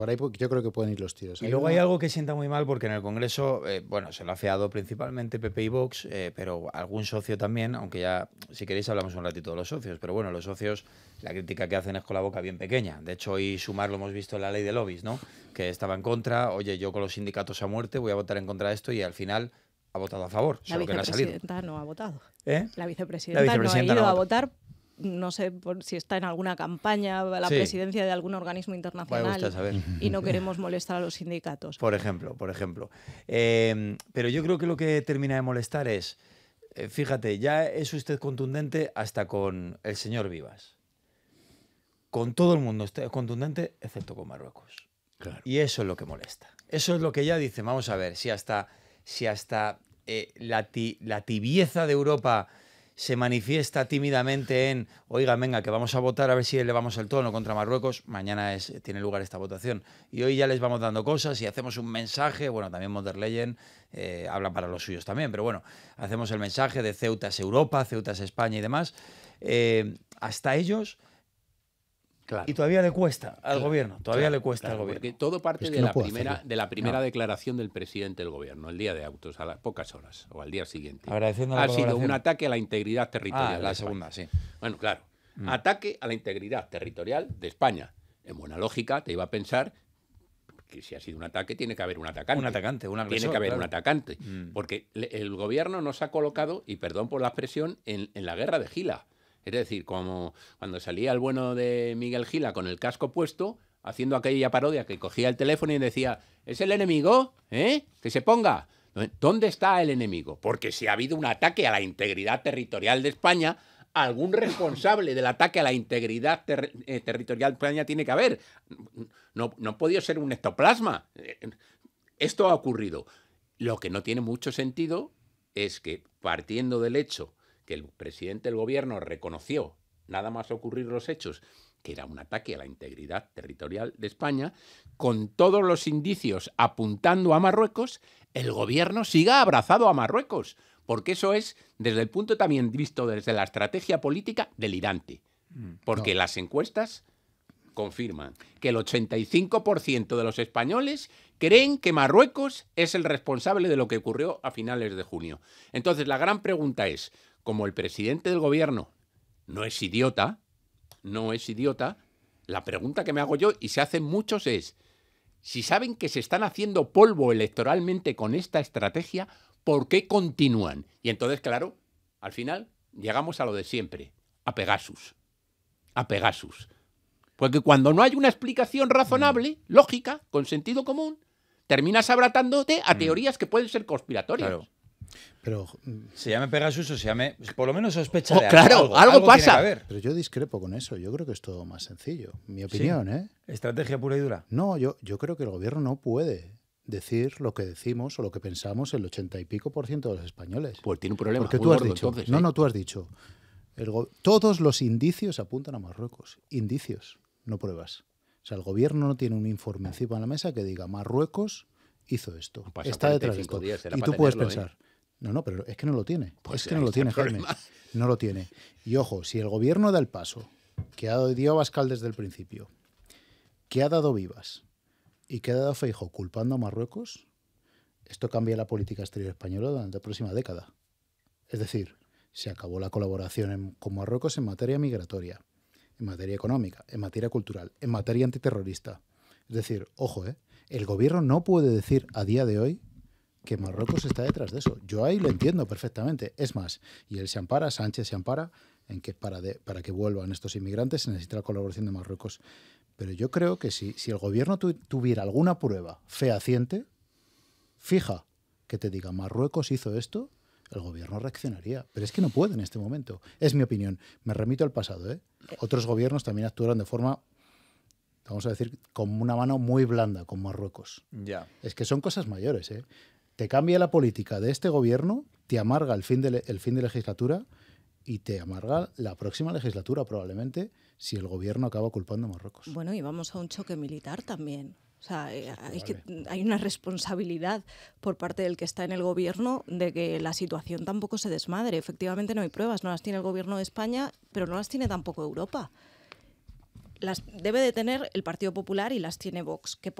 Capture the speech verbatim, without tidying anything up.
Por ahí yo creo que pueden ir los tiros. Y hay luego una... hay algo que sienta muy mal porque en el Congreso, eh, bueno, se lo ha fiado principalmente P P y Vox, eh, pero algún socio también, aunque ya, si queréis, hablamos un ratito de los socios. Pero bueno, los socios, la crítica que hacen es con la boca bien pequeña. De hecho, hoy Sumar lo hemos visto en la ley de lobbies, ¿no? Que estaba en contra, oye, yo con los sindicatos a muerte voy a votar en contra de esto y al final ha votado a favor, La solo que no ha salido. vicepresidenta no ha votado. ¿Eh? La vicepresidenta, La vicepresidenta no ha ido no a ha votar. No sé por si está en alguna campaña, la Sí. presidencia de algún organismo Vaya internacional usted a saber. y no queremos molestar a los sindicatos. Por ejemplo, por ejemplo. Eh, pero yo creo que lo que termina de molestar es, eh, fíjate, ya es usted contundente hasta con el señor Vivas. Con todo el mundo es contundente, excepto con Marruecos. Claro. Y eso es lo que molesta. Eso es lo que ya dice, vamos a ver, si hasta, si hasta eh, la, ti, la tibieza de Europa se manifiesta tímidamente en, oiga, venga, que vamos a votar a ver si elevamos el tono contra Marruecos, mañana es, tiene lugar esta votación, y hoy ya les vamos dando cosas y hacemos un mensaje, bueno, también von der Leyen eh, habla para los suyos también, pero bueno, hacemos el mensaje de Ceuta es Europa, Ceuta es España y demás, eh, hasta ellos... Claro. Y todavía le cuesta al Claro, gobierno, todavía claro, le cuesta claro, al gobierno. Porque todo parte Es que de, no la puede primera, hacerlo. de la primera No. declaración del presidente del gobierno, el día de autos, a las pocas horas, o al día siguiente. Agradeciendo la Ha sido colaboración. un ataque a la integridad territorial. Ah, de la España. segunda, sí. Bueno, claro. Mm. Ataque a la integridad territorial de España. En buena lógica, te iba a pensar que si ha sido un ataque, tiene que haber un atacante. Un atacante, un agresor, Tiene que haber claro. un atacante. Mm. Porque le- el gobierno nos ha colocado, y perdón por la expresión, en, en la guerra de Gila. Es decir, como cuando salía el bueno de Miguel Gila con el casco puesto, haciendo aquella parodia que cogía el teléfono y decía, ¿es el enemigo? ¿Eh? Que se ponga. ¿Dónde está el enemigo? Porque si ha habido un ataque a la integridad territorial de España, algún responsable del ataque a la integridad ter eh, territorial de España tiene que haber. No, no ha podido ser un ectoplasma. Esto ha ocurrido. Lo que no tiene mucho sentido es que, partiendo del hecho que el presidente del gobierno reconoció, nada más ocurrir los hechos, que era un ataque a la integridad territorial de España, con todos los indicios apuntando a Marruecos, el gobierno siga abrazado a Marruecos, porque eso es, desde el punto también visto desde la estrategia política, delirante. Porque No. las encuestas confirman que el ochenta y cinco por ciento de los españoles creen que Marruecos es el responsable de lo que ocurrió a finales de junio. Entonces, la gran pregunta es, como el presidente del gobierno no es idiota, no es idiota, la pregunta que me hago yo, y se hacen muchos, es, si saben que se están haciendo polvo electoralmente con esta estrategia, ¿por qué continúan? Y entonces, claro, al final llegamos a lo de siempre, a Pegasus. A Pegasus. Porque cuando no hay una explicación razonable, mm. lógica, con sentido común, terminas abratándote a mm. teorías que pueden ser conspiratorias. Claro. Pero, se llame Pegasus o se llame, por lo menos sospecha oh, de algo. Claro, algo, algo, algo pasa. Tiene pero yo discrepo con eso. Yo creo que es todo más sencillo. Mi opinión, ¿Sí? ¿eh? Estrategia pura y dura. No, yo, yo creo que el gobierno no puede decir lo que decimos o lo que pensamos el ochenta y pico por ciento de los españoles. Pues tiene un problema. Porque muy tú has gordo, dicho, entonces, no, ¿eh? no, tú has dicho, el go- todos los indicios apuntan a Marruecos. Indicios, no pruebas. O sea, el gobierno no tiene un informe encima de la mesa que diga Marruecos hizo esto, Pasa está detrás de esto. días, Y tú puedes pensar, ¿eh? no, no, pero es que no lo tiene. Pues es que no lo tiene, Jaime. No lo tiene. Y ojo, si el gobierno da el paso, que ha dio Abascal desde el principio, que ha dado Vivas y que ha dado Feijóo culpando a Marruecos, esto cambia la política exterior española durante la próxima década. Es decir, se acabó la colaboración en, con Marruecos en materia migratoria, en materia económica, en materia cultural, en materia antiterrorista. Es decir, ojo, ¿eh? El gobierno no puede decir a día de hoy que Marruecos está detrás de eso. Yo ahí lo entiendo perfectamente. Es más, y él se ampara, Sánchez se ampara, en que para, de, para que vuelvan estos inmigrantes se necesita la colaboración de Marruecos. Pero yo creo que si, si el gobierno tu, tuviera alguna prueba fehaciente, fija, que te diga Marruecos hizo esto, el gobierno reaccionaría. Pero es que no puede en este momento. Es mi opinión. Me remito al pasado, ¿eh? Otros gobiernos también actuaron de forma, vamos a decir, con una mano muy blanda con Marruecos. Ya. Es que son cosas mayores, ¿eh? Te cambia la política de este gobierno, te amarga el fin de, el fin de legislatura y te amarga la próxima legislatura probablemente si el gobierno acaba culpando a Marruecos. Bueno, y vamos a un choque militar también. O sea, eh, hay, que, hay una responsabilidad por parte del que está en el gobierno de que la situación tampoco se desmadre. Efectivamente no hay pruebas, no las tiene el gobierno de España, pero no las tiene tampoco Europa. las debe de tener el Partido Popular y las tiene Vox. Que